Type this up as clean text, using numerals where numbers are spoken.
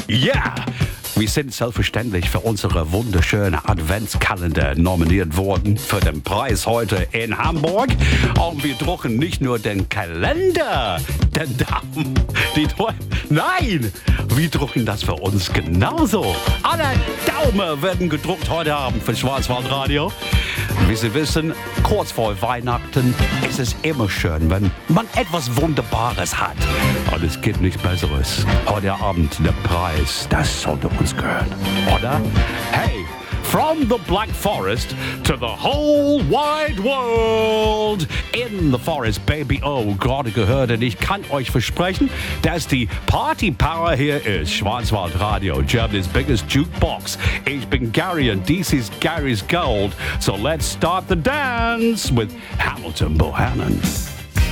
Ja, wir sind selbstverständlich für unsere wunderschöne Adventskalender nominiert worden für den Preis heute in Hamburg. Und wir drucken nicht nur den Kalender, den Daumen, nein, wir drucken das für uns genauso. Alle Daumen werden gedruckt heute Abend für Schwarzwaldradio. Wie Sie wissen, kurz vor Weihnachten ist es immer schön, wenn man etwas Wunderbares hat. Und es gibt nichts Besseres. Heute Abend der Preis, das sollte uns gehören, oder? Hey, from the Black Forest to the whole wide world. In the forest, baby. Oh, gerade gehört. Und ich kann euch versprechen, dass die Party Power hier ist. Schwarzwaldradio, Germany's biggest jukebox. Ich bin Gary and this is Gary's Gold. So let's start the dance with Hamilton Bohannon.